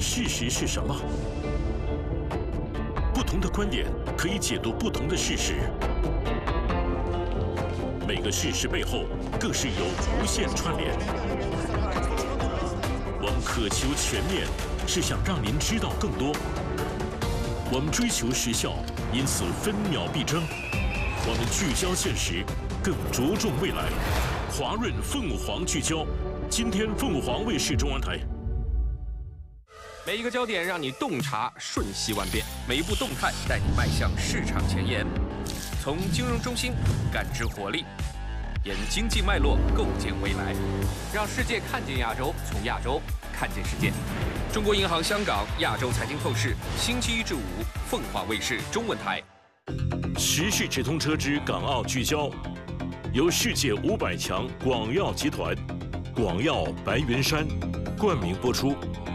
事实是什么？不同的观点可以解读不同的事实。每个事实背后更是有无限串联。我们渴求全面，是想让您知道更多。我们追求时效，因此分秒必争。我们聚焦现实，更着重未来。华润凤凰聚焦，今天凤凰卫视中文台。 每一个焦点让你洞察瞬息万变，每一步动态带你迈向市场前沿。从金融中心感知活力，沿经济脉络构建未来，让世界看见亚洲，从亚洲看见世界。中国银行香港亚洲财经透视，星期一至五，凤凰卫视中文台。 时事直通车之港澳聚焦，由世界500强广药集团、广药白云山冠名播出。